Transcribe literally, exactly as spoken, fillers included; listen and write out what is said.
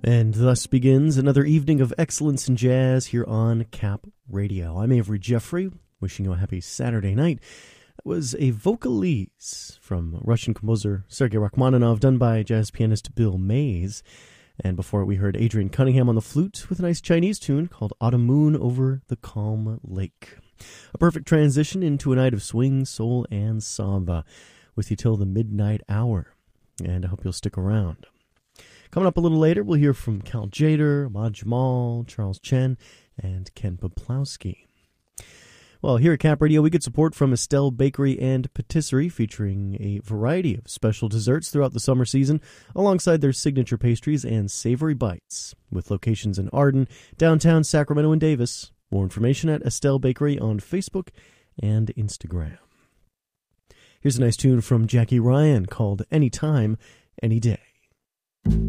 And thus begins another evening of excellence in jazz here on Cap Radio. I'm Avery Jeffrey, wishing you a happy Saturday night. That was a vocalese from Russian composer Sergei Rachmaninoff, done by jazz pianist Bill Mays. And before it, we heard Adrian Cunningham on the flute with a nice Chinese tune called Autumn Moon Over the Calm Lake. A perfect transition into a night of swing, soul, and samba with you till the midnight hour. And I hope you'll stick around. Coming up a little later, we'll hear from Cal Tjader, Ahmad Jamal, Charles Chen, and Ken Poplawski. Well, here at Cap Radio, we get support from Estelle Bakery and Patisserie, featuring a variety of special desserts throughout the summer season, alongside their signature pastries and savory bites, with locations in Arden, downtown Sacramento, and Davis. More information at Estelle Bakery on Facebook and Instagram. Here's a nice tune from Jackie Ryan called Anytime, Any Day.